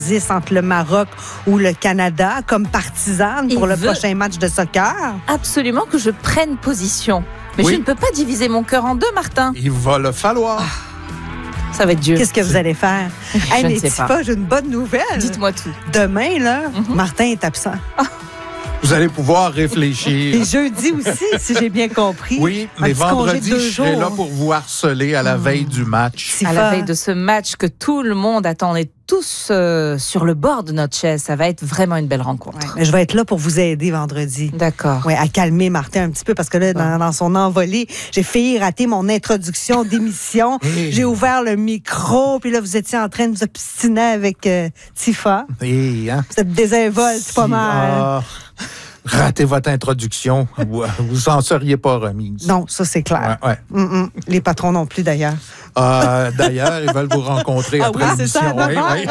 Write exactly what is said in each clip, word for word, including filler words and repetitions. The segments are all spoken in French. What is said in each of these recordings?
entre le Maroc ou le Canada comme partisane pour Il le veut prochain match de soccer. Absolument que je prenne position. Mais Oui. je ne peux pas diviser mon cœur en deux, Martin. Il va le falloir. Ça va être dur. Qu'est-ce que vous allez faire? Je Hey, ne mais sais Tifa, pas. j'ai une bonne nouvelle. Dites-moi tout. Demain, là, Mhm. Martin est absent. Vous allez pouvoir réfléchir. Et jeudi aussi, si j'ai bien compris. Oui, Un mais petit congé de vendredi, deux je serai jours. là pour vous harceler à la veille du match. Tifa. À la veille de ce match que tout le monde attend, on est tous euh, sur le bord de notre chaise. Ça va être vraiment une belle rencontre. Ouais, mais je vais être là pour vous aider vendredi. D'accord. Ouais, à calmer Martin un petit peu parce que là, dans, dans son envolée, j'ai failli rater mon introduction d'émission. Hey. J'ai ouvert le micro, puis là, vous étiez en train de vous obstiner avec euh, Tifa. Et, hein? Vous êtes désinvolte, pas Si- mal. ah, ratez votre introduction. Vous vous en seriez pas remise. Non, ça, c'est clair. Ouais, ouais. Mm-mm. Les patrons non plus, d'ailleurs. Euh, D'ailleurs, ils veulent vous rencontrer Ah après oui, c'est ça. l'émission. Oui,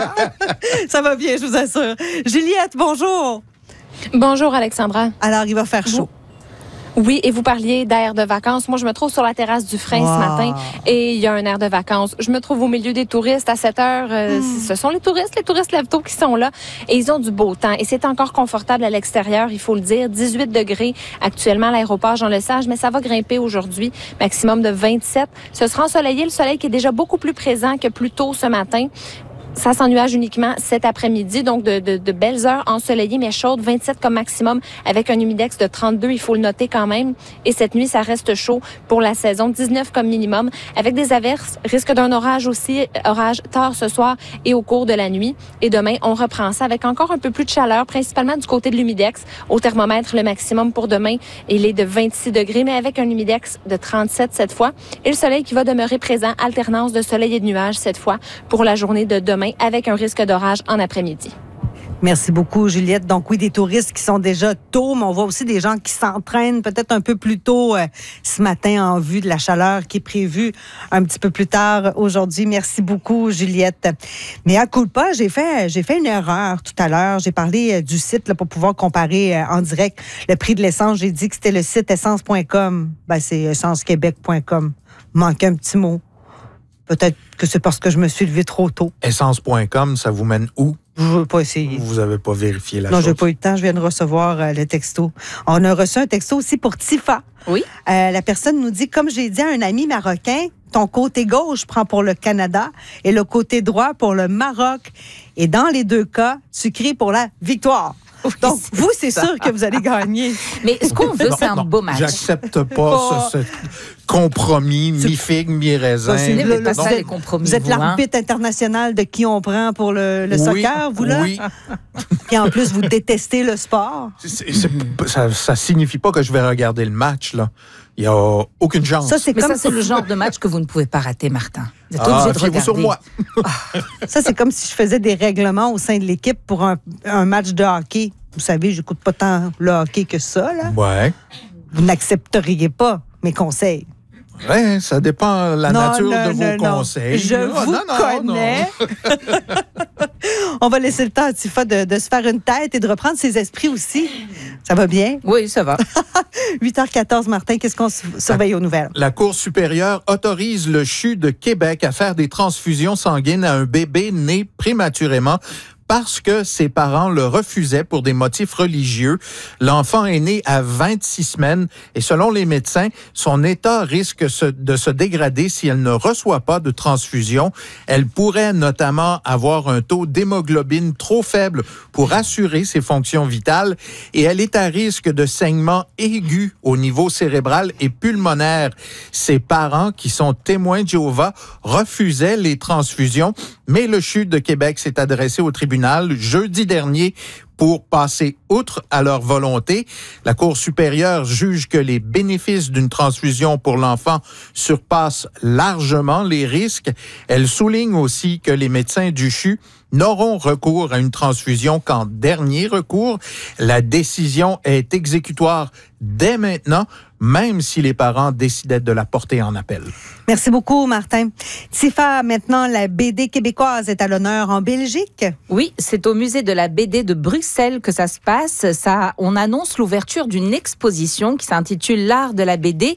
oui. Ça va bien, je vous assure. Juliette, bonjour. Bonjour Alexandra. Alors, il va faire chaud. Oui, et vous parliez d'air de vacances. Moi, je me trouve sur la terrasse du Frein Wow. ce matin et il y a un air de vacances. Je me trouve au milieu des touristes à sept heures. Euh, Mm. Ce sont les touristes, les touristes lève-tôt qui sont là et ils ont du beau temps. Et c'est encore confortable à l'extérieur, il faut le dire. dix-huit degrés actuellement à l'aéroport Jean-Lesage, mais ça va grimper aujourd'hui, maximum de vingt-sept. Ce sera ensoleillé, le soleil qui est déjà beaucoup plus présent que plus tôt ce matin. Ça s'ennuage uniquement cet après-midi, donc de, de, de belles heures ensoleillées mais chaudes, vingt-sept comme maximum avec un humidex de trente-deux, il faut le noter quand même. Et cette nuit, ça reste chaud pour la saison, dix-neuf comme minimum, avec des averses, risque d'un orage aussi, orage tard ce soir et au cours de la nuit. Et demain, on reprend ça avec encore un peu plus de chaleur, principalement du côté de l'humidex. Au thermomètre, le maximum pour demain, il est de vingt-six degrés, mais avec un humidex de trente-sept cette fois. Et le soleil qui va demeurer présent, alternance de soleil et de nuages cette fois pour la journée de demain, avec un risque d'orage en après-midi. Merci beaucoup, Juliette. Donc oui, des touristes qui sont déjà tôt, mais on voit aussi des gens qui s'entraînent peut-être un peu plus tôt euh, ce matin en vue de la chaleur qui est prévue un petit peu plus tard aujourd'hui. Merci beaucoup, Juliette. Mais à culpa, j'ai fait, j'ai fait une erreur tout à l'heure. J'ai parlé euh, du site là, pour pouvoir comparer euh, en direct le prix de l'essence. J'ai dit que c'était le site essence point com. Ben, c'est essence québec point com. Manquait un petit mot. Peut-être que c'est parce que je me suis levé trop tôt. essence point com, ça vous mène où? Je ne veux pas essayer. Vous n'avez pas vérifié la Non, chose? j'ai pas eu le temps. Je viens de recevoir euh, le texto. On a reçu un texto aussi pour Tifa. Oui. Euh, la personne nous dit, comme j'ai dit à un ami marocain, ton côté gauche prend pour le Canada et le côté droit pour le Maroc. Et dans les deux cas, tu cries pour la victoire. Oui, Donc, c'est vous, c'est ça. sûr que vous allez gagner. Mais ce qu'on veut, Non, c'est un non, beau match. J'accepte pas ce, ce compromis, mi-figue, mi-raisin. Ça, c'est Ne le- faites pas le- ça, vous les êtes- compromis. Vous êtes vous, hein. l'arbitre international de qui on prend pour le, le Oui, soccer, vous, là? Oui. Et en plus, vous détestez le sport. C'est- c'est- ça, ça signifie pas que je vais regarder le match, là. Il n'y a aucune chance. Ça, c'est Mais comme ça, c'est le genre de match que vous ne pouvez pas rater, Martin. Vous êtes Ah, obligé de fiez-vous regarder. sur moi. Ça, c'est comme si je faisais des règlements au sein de l'équipe pour un, un match de hockey. Vous savez, je n'écoute pas tant le hockey que ça, là. Ouais. Vous n'accepteriez pas mes conseils. Ouais, ça dépend de la Non, nature non, de vos non, non. conseils. Je Ah, vous non, non, connais. On va laisser le temps à Tifa de, de se faire une tête et de reprendre ses esprits aussi. Ça va bien? Oui, ça va. huit heures quatorze, Martin, qu'est-ce qu'on su- surveille aux nouvelles? La Cour supérieure autorise le C H U de Québec à faire des transfusions sanguines à un bébé né prématurément parce que ses parents le refusaient pour des motifs religieux. L'enfant est né à vingt-six semaines et selon les médecins, son état risque se- de se dégrader si elle ne reçoit pas de transfusion. Elle pourrait notamment avoir un taux d'hémoglobine trop faible pour assurer ses fonctions vitales et elle est à risque de saignement aigu au niveau cérébral et pulmonaire. Ses parents, qui sont témoins de Jéhovah, refusaient les transfusions, mais le C H U de Québec s'est adressé au tribunal jeudi dernier pour passer outre à leur volonté. La Cour supérieure juge que les bénéfices d'une transfusion pour l'enfant surpassent largement les risques. Elle souligne aussi que les médecins du C H U n'auront recours à une transfusion qu'en dernier recours. La décision est exécutoire dès maintenant, même si les parents décidaient de la porter en appel. Merci beaucoup, Martin. Tifa, maintenant, la B D québécoise est à l'honneur en Belgique. Oui, c'est au musée de la B D de Bruxelles que ça se passe. Ça, on annonce l'ouverture d'une exposition qui s'intitule L'art de la B D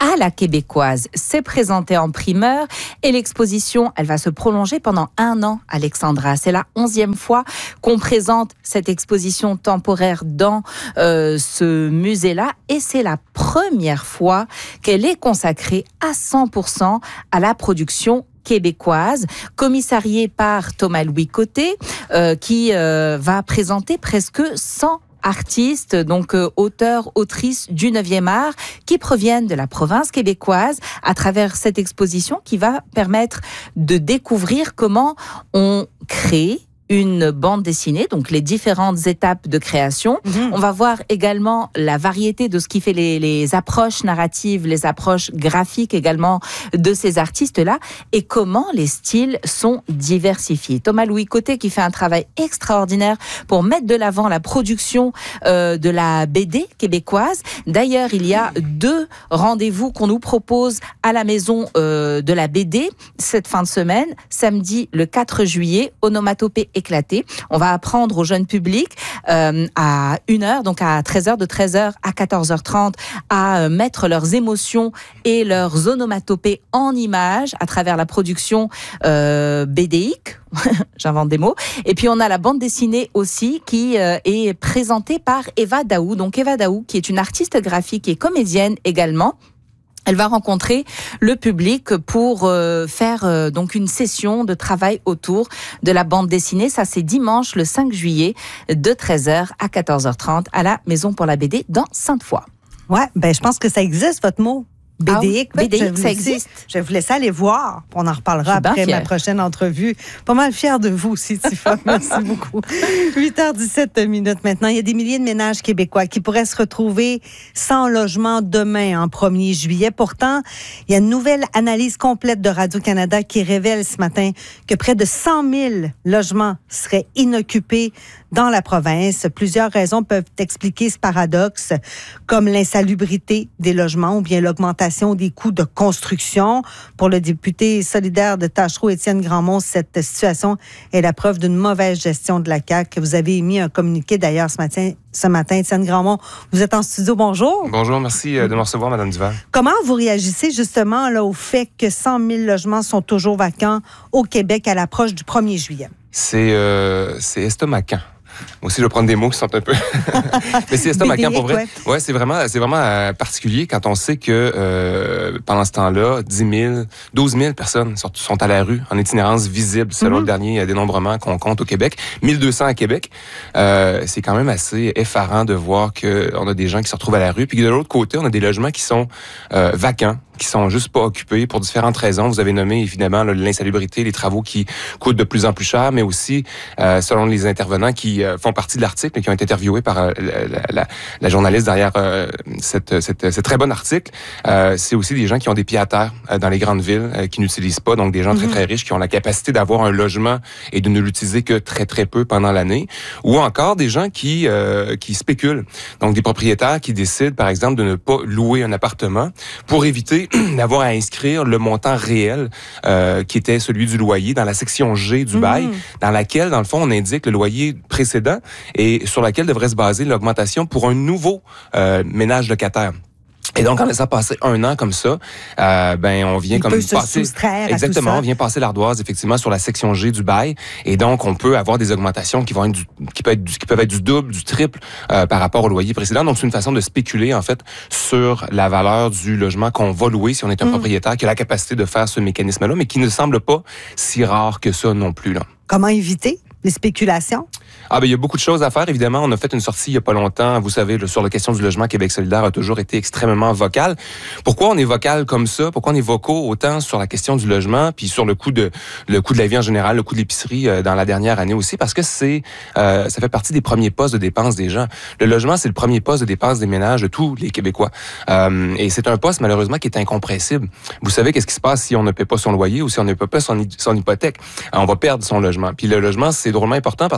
à la québécoise. C'est présenté en primeur et l'exposition, elle va se prolonger pendant un an, Alexandra. C'est la onzième fois qu'on présente cette exposition temporaire dans euh, ce musée-là et c'est la première fois qu'elle est consacrée à cent pour cent à la production québécoise, commissariée par Thomas-Louis Côté, euh, qui euh, va présenter presque cent artistes, donc euh, auteurs, autrices du neuvième art, qui proviennent de la province québécoise, à travers cette exposition qui va permettre de découvrir comment on crée une bande dessinée, donc les différentes étapes de création. Mmh. On va voir également la variété de ce qui fait les, les approches narratives, les approches graphiques également de ces artistes-là et comment les styles sont diversifiés. Thomas-Louis Côté qui fait un travail extraordinaire pour mettre de l'avant la production euh, de la B D québécoise. D'ailleurs, il y a deux rendez-vous qu'on nous propose à la maison euh, de la B D cette fin de semaine, samedi le quatre juillet, onomatopée éclaté. On va apprendre au jeune public euh, à une heure, donc à treize heures, de treize heures à quatorze heures trente, à euh, mettre leurs émotions et leurs onomatopées en images à travers la production euh, BDique. J'invente des mots. Et puis on a la bande dessinée aussi qui euh, est présentée par Eva Daou. Donc Eva Daou qui est une artiste graphique et comédienne également. Elle va rencontrer le public pour euh, faire euh, donc une session de travail autour de la bande dessinée. Ça, c'est dimanche le cinq juillet de treize heures à quatorze heures trente à la Maison pour la B D dans Sainte-Foy. Ouais, ben je pense que ça existe, votre mot. BDique, ah oui, BDique, ça laisser, existe. Je vais vous laisser aller voir. On en reparlera après ma prochaine entrevue. Pas mal fière de vous aussi, Tifa. Merci beaucoup. huit heures dix-sept minutes maintenant. Il y a des milliers de ménages québécois qui pourraient se retrouver sans logement demain, en premier juillet. Pourtant, il y a une nouvelle analyse complète de Radio-Canada qui révèle ce matin que près de cent mille logements seraient inoccupés dans la province. Plusieurs raisons peuvent expliquer ce paradoxe, comme l'insalubrité des logements ou bien l'augmentation des coûts de construction. Pour le député solidaire de Tachereau, Étienne Grandmont, cette situation est la preuve d'une mauvaise gestion de la C A Q. Vous avez émis un communiqué d'ailleurs ce matin. Ce matin, Étienne Grandmont, vous êtes en studio. Bonjour. Bonjour, merci de me recevoir, Mme Duval. Comment vous réagissez justement là, au fait que cent mille logements sont toujours vacants au Québec à l'approche du premier juillet? C'est, euh, c'est estomacant. Moi aussi, je vais prendre des mots qui sont un peu... Mais c'est estomacant pour vrai. Ouais, ouais c'est vraiment, c'est vraiment euh, particulier quand on sait que euh, pendant ce temps-là, dix mille, douze mille personnes sont, sont à la rue en itinérance visible selon mm-hmm. le dernier dénombrement qu'on compte au Québec. mille deux cents à Québec. Euh, c'est quand même assez effarant de voir qu'on a des gens qui se retrouvent à la rue. Puis de l'autre côté, on a des logements qui sont euh, vacants, qui sont juste pas occupés pour différentes raisons. Vous avez nommé évidemment là, l'insalubrité, les travaux qui coûtent de plus en plus cher, mais aussi, euh, selon les intervenants qui euh, font partie de l'article et qui ont été interviewés par euh, la, la, la journaliste derrière euh, cette, cette, cette très bon article, euh, c'est aussi des gens qui ont des pieds à terre euh, dans les grandes villes, euh, qui n'utilisent pas, donc des gens très très riches qui ont la capacité d'avoir un logement et de ne l'utiliser que très très peu pendant l'année, ou encore des gens qui euh, qui spéculent, donc des propriétaires qui décident par exemple de ne pas louer un appartement pour éviter d'avoir à inscrire le montant réel euh, qui était celui du loyer dans la section G du bail, mmh. dans laquelle, dans le fond, on indique le loyer précédent et sur laquelle devrait se baser l'augmentation pour un nouveau euh, ménage locataire. Et donc, en laissant passer un an comme ça, euh, ben on vient Il comme peut se passer soustraire exactement, à tout ça. On vient passer l'ardoise effectivement sur la section G du bail, et donc on peut avoir des augmentations qui vont être du, qui peuvent être du, qui peuvent être du double, du triple euh, par rapport au loyer précédent. Donc c'est une façon de spéculer en fait sur la valeur du logement qu'on va louer si on est un mmh. propriétaire qui a la capacité de faire ce mécanisme-là, mais qui ne semble pas si rare que ça non plus là. Comment éviter les spéculations? Ah ben il y a beaucoup de choses à faire, évidemment. On a fait une sortie il y a pas longtemps, vous savez, là, sur la question du logement. Québec solidaire a toujours été extrêmement vocal. Pourquoi on est vocal comme ça? Pourquoi on est vocaux autant sur la question du logement, puis sur le coût de le coût de la vie en général, le coût de l'épicerie euh, dans la dernière année aussi? Parce que c'est euh, ça fait partie des premiers postes de dépenses des gens. Le logement, c'est le premier poste de dépenses des ménages de tous les Québécois. Euh, et c'est un poste, malheureusement, qui est incompressible. Vous savez qu'est-ce qui se passe si on ne paie pas son loyer ou si on ne paie pas son, son hypothèque? Alors, on va perdre son logement. Puis le logement, c'est drôlement important parce que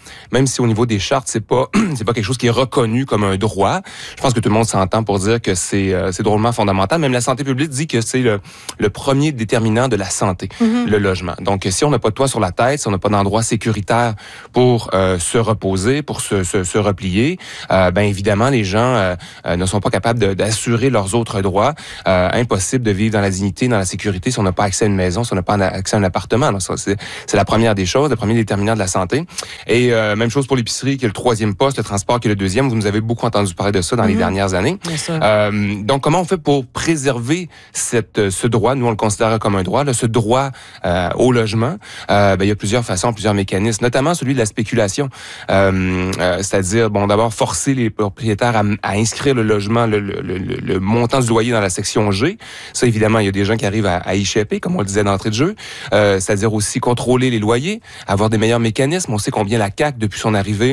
même si au niveau des chartes, c'est pas c'est pas quelque chose qui est reconnu comme un droit. Je pense que tout le monde s'entend pour dire que c'est euh, c'est drôlement fondamental. Même la santé publique dit que c'est le, le premier déterminant de la santé, mm-hmm. le logement. Donc, si on n'a pas de toit sur la tête, si on n'a pas d'endroit sécuritaire pour euh, se reposer, pour se, se, se replier, euh, ben évidemment, les gens euh, euh, ne sont pas capables de, d'assurer leurs autres droits. Euh, impossible de vivre dans la dignité, dans la sécurité si on n'a pas accès à une maison, si on n'a pas accès à un appartement. Là, ça, c'est, c'est la première des choses, le premier déterminant de la santé. Et euh, même chose pour l'épicerie, qui est le troisième poste, le transport, qui est le deuxième. Vous nous avez beaucoup entendu parler de ça dans mm-hmm. les dernières années. Euh, donc, comment on fait pour préserver cette, ce droit? Nous, on le considère comme un droit, là, ce droit euh, au logement. Euh, ben, il y a plusieurs façons, plusieurs mécanismes, notamment celui de la spéculation. Euh, euh, c'est-à-dire, bon, d'abord, forcer les propriétaires à, à inscrire le logement, le, le, le, le montant du loyer dans la section G. Ça, évidemment, il y a des gens qui arrivent à, à y échapper, comme on le disait d'entrée de jeu. Euh, c'est-à-dire aussi contrôler les loyers, avoir des meilleurs mécanismes. On sait combien la C A Q, depuis son arrivée,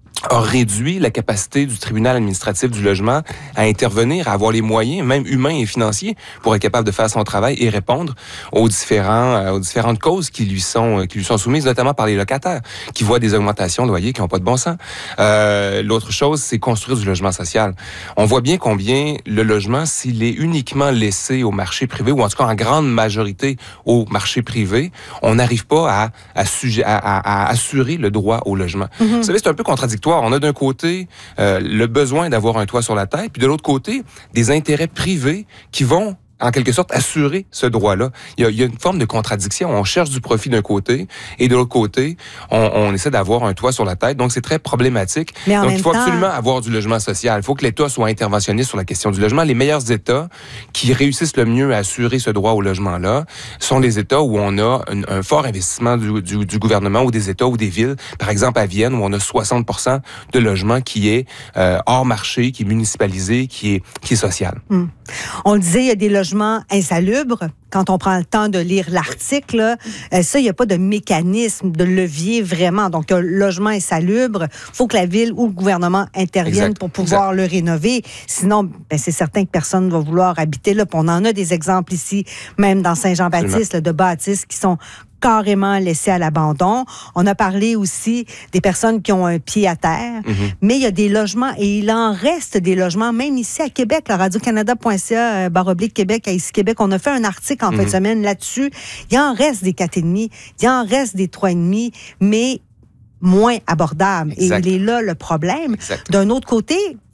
a réduit la capacité du tribunal administratif du logement à intervenir, à avoir les moyens, même humains et financiers, pour être capable de faire son travail et répondre aux différents, euh, aux différentes causes qui lui sont, qui lui sont soumises, notamment par les locataires, qui voient des augmentations de loyers qui n'ont pas de bon sens. Euh, l'autre chose, c'est construire du logement social. On voit bien combien le logement, s'il est uniquement laissé au marché privé, ou en tout cas en grande majorité au marché privé, on n'arrive pas à, à, sujet, à, à, à assurer le droit au logement. Mm-hmm. Vous savez, c'est un peu contradictoire. On a d'un côté euh, le besoin d'avoir un toit sur la tête, puis de l'autre côté, des intérêts privés qui vont en quelque sorte, assurer ce droit-là. Il y a, il y a une forme de contradiction. On cherche du profit d'un côté et de l'autre côté, on, on essaie d'avoir un toit sur la tête. Donc, c'est très problématique. Mais en Donc, même il faut temps... absolument avoir du logement social. Il faut que l'État soit interventionniste sur la question du logement. Les meilleurs États qui réussissent le mieux à assurer ce droit au logement-là sont les États où on a un, un fort investissement du, du, du gouvernement, ou des États ou des villes. Par exemple, à Vienne, où on a soixante pour cent de logements qui est euh, hors marché, qui est municipalisé, qui est, qui est social. Hum. On le disait, il y a des logements insalubres. Quand on prend le temps de lire l'article, euh, ça, il n'y a pas de mécanisme, de levier vraiment. Donc, un logement insalubre, il faut que la ville ou le gouvernement interviennent exact. Pour pouvoir exact. Le rénover. Sinon, ben, c'est certain que personne ne va vouloir habiter là. Puis on en a des exemples ici, même dans Saint-Jean-Baptiste, là, de bâtisses qui sont carrément laissés à l'abandon. On a parlé aussi des personnes qui ont un pied à terre, mm-hmm. mais il y a des logements, et il en reste des logements, même ici à Québec, la radio-canada point c a, barre oblique Québec, à ici Québec, on a fait un article en mm-hmm. fin de semaine là-dessus. Il en reste des quatre virgule cinq, il en reste des trois virgule cinq, mais moins abordables. Exact. Et il est là le problème. Exact. D'un autre côté,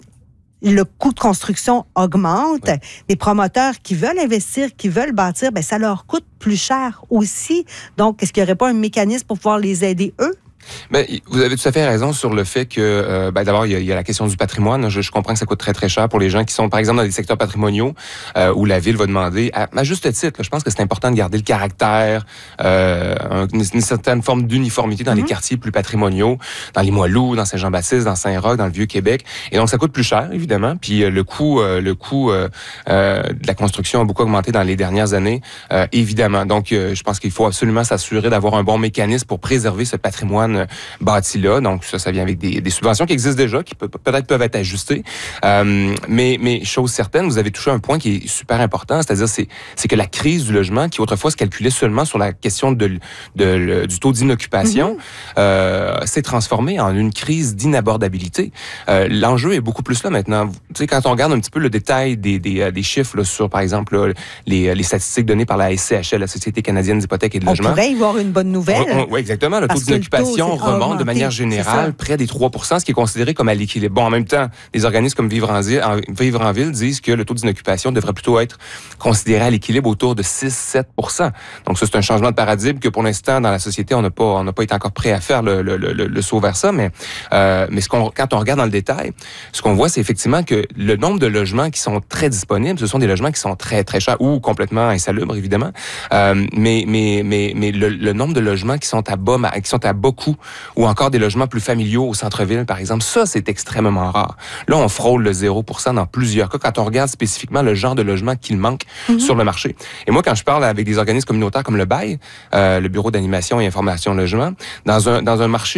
le coût de construction augmente. Oui. Les promoteurs qui veulent investir, qui veulent bâtir, ben ça leur coûte plus cher aussi. Donc, est-ce qu'il n'y aurait pas un mécanisme pour pouvoir les aider, eux? Ben, vous avez tout à fait raison sur le fait que, euh, ben, d'abord, il y, a, il y a la question du patrimoine. Je, je comprends que ça coûte très, très cher pour les gens qui sont, par exemple, dans des secteurs patrimoniaux euh, où la ville va demander, à, à juste titre, là, je pense que c'est important de garder le caractère, euh, une, une certaine forme d'uniformité dans mm-hmm. les quartiers plus patrimoniaux, dans les Moilous, dans Saint-Jean-Baptiste, dans Saint-Roch, dans le Vieux-Québec. Et donc, ça coûte plus cher, évidemment. Puis euh, le coût, euh, le coût euh, euh, de la construction a beaucoup augmenté dans les dernières années, euh, évidemment. Donc, euh, je pense qu'il faut absolument s'assurer d'avoir un bon mécanisme pour préserver ce patrimoine bâti là. Donc, ça, ça vient avec des, des subventions qui existent déjà, qui peut, peut-être peuvent être ajustées. Euh, mais, mais, chose certaine, vous avez touché un point qui est super important, c'est-à-dire c'est, c'est que la crise du logement, qui autrefois se calculait seulement sur la question de, de, de, du taux d'inoccupation, mm-hmm. euh, s'est transformée en une crise d'inabordabilité. Euh, l'enjeu est beaucoup plus là maintenant. Tu sais, quand on regarde un petit peu le détail des, des, des chiffres là, sur, par exemple, là, les, les statistiques données par la S C H L, la Société canadienne d'hypothèques et de logement. On pourrait y voir une bonne nouvelle. Oui, exactement. Le taux d'inoccupation remonte de manière générale près des trois pour cent, ce qui est considéré comme à l'équilibre. Bon, en même temps, les organismes comme Vivre en, en, Vivre en Ville disent que le taux d'inoccupation devrait plutôt être considéré à l'équilibre autour de six à sept pour cent. Donc ça, c'est un changement de paradigme que pour l'instant, dans la société, on n'a pas, on n'a pas été encore prêt à faire le, le, le, le saut vers ça. Mais, euh, mais ce qu'on, quand on regarde dans le détail, ce qu'on voit, c'est effectivement que le nombre de logements qui sont très disponibles, ce sont des logements qui sont très, très chers ou complètement insalubres, évidemment. Euh, mais, mais, mais, mais le, le nombre de logements qui sont à bas, qui sont à bas coût, ou encore des logements plus familiaux au centre-ville, par exemple, ça, c'est extrêmement rare. Là, on frôle le zéro pour cent dans plusieurs cas quand on regarde spécifiquement le genre de logement qu'il manque mm-hmm. sur le marché. Et moi, quand je parle avec des organismes communautaires comme le B A I, euh, le Bureau d'animation et information logement, dans un dans un marché où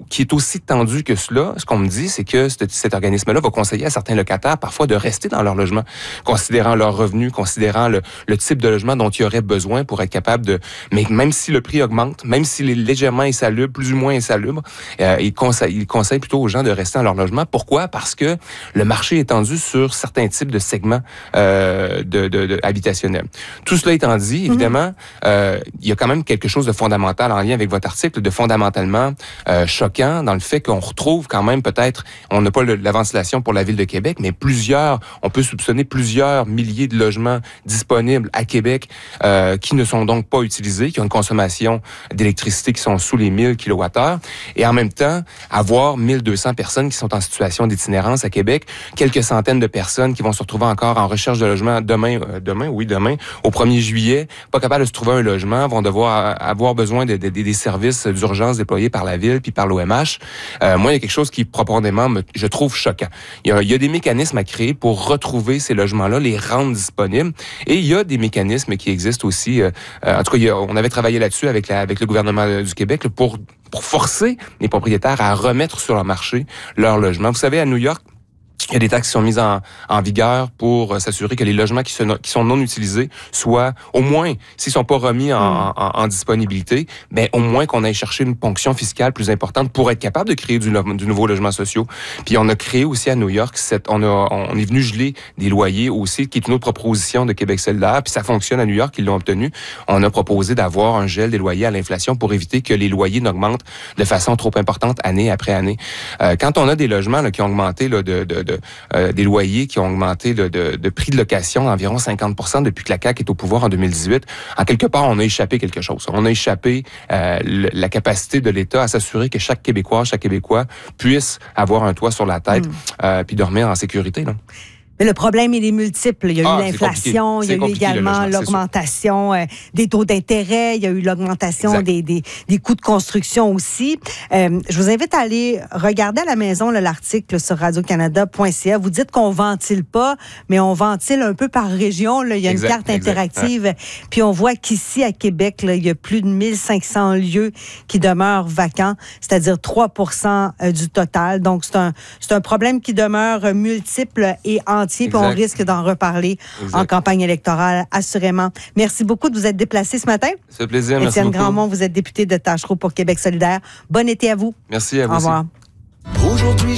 qui est aussi tendu que cela, ce qu'on me dit, c'est que cet, cet organisme-là va conseiller à certains locataires parfois de rester dans leur logement, considérant leurs revenus, considérant le, le type de logement dont ils auraient besoin pour être capable de... Mais même si le prix augmente, même s'il est légèrement insalubre, plus ou moins insalubre, euh, il, conseille, il conseille plutôt aux gens de rester dans leur logement. Pourquoi? Parce que le marché est tendu sur certains types de segments euh, de, de, de habitationnels. Tout cela étant dit, évidemment, mm-hmm. euh, il y a quand même quelque chose de fondamental en lien avec votre article, de fondamentalement euh, choquant dans le fait qu'on retrouve quand même peut-être, on n'a pas le, la ventilation pour la Ville de Québec, mais plusieurs, on peut soupçonner plusieurs milliers de logements disponibles à Québec euh, qui ne sont donc pas utilisés, qui ont une consommation d'électricité qui sont sous les mille kilowattheures, et en même temps, avoir mille deux cents personnes qui sont en situation d'itinérance à Québec, quelques centaines de personnes qui vont se retrouver encore en recherche de logement demain, euh, demain, oui, demain, au premier juillet, pas capables de se trouver un logement, vont devoir avoir besoin de, de, de, des services d'urgence déployés par la Ville puis par l'O M H. Euh, moi, il y a quelque chose qui, profondément, me, je trouve choquant. Il y, a, il y a des mécanismes à créer pour retrouver ces logements-là, les rendre disponibles, et il y a des mécanismes qui existent aussi. Euh, en tout cas, il y a, on avait travaillé là-dessus avec, la, avec le gouvernement du Québec là, pour, pour forcer les propriétaires à remettre sur le marché leur logement. Vous savez, à New York, il y a des taxes qui sont mises en, en vigueur pour s'assurer que les logements qui, se, qui sont non utilisés soient, au moins, s'ils sont pas remis en, mm. en, en disponibilité, ben au moins qu'on aille chercher une ponction fiscale plus importante pour être capable de créer du, du nouveau logement social. Puis on a créé aussi à New York, cette, on, a, on est venu geler des loyers aussi, qui est une autre proposition de Québec solidaire, puis ça fonctionne à New York, ils l'ont obtenu. On a proposé d'avoir un gel des loyers à l'inflation pour éviter que les loyers n'augmentent de façon trop importante année après année. Euh, quand on a des logements là, qui ont augmenté là, de, de, de Euh, des loyers qui ont augmenté de, de, de prix de location d'environ cinquante pour cent depuis que la C A Q est au pouvoir en deux mille dix-huit. En quelque part, on a échappé quelque chose. On a échappé euh, le, la capacité de l'État à s'assurer que chaque Québécois, chaque Québécois puisse avoir un toit sur la tête mmh. euh, puis dormir en sécurité, là. Mais le problème, il est multiple. Il y a ah, eu l'inflation, il y a eu également l'augmentation euh, des taux d'intérêt, il y a eu l'augmentation des, des, des coûts de construction aussi. Euh, je vous invite à aller regarder à la maison là, l'article sur radio canada point c a. Vous dites qu'on ventile pas, mais on ventile un peu par région. Là. Il y a exact, une carte exact, interactive. Hein. Puis on voit qu'ici, à Québec, là, il y a plus de mille cinq cents lieux qui demeurent vacants, c'est-à-dire trois pour cent du total. Donc, c'est un, c'est un problème qui demeure multiple et en puis on risque d'en reparler exact. En campagne électorale, assurément. Merci beaucoup de vous être déplacé ce matin. C'est un plaisir, merci Étienne beaucoup. Grandmont, vous êtes député de Tachereau pour Québec solidaire. Bon été à vous. Merci à vous Au revoir. Aussi. Aujourd'hui,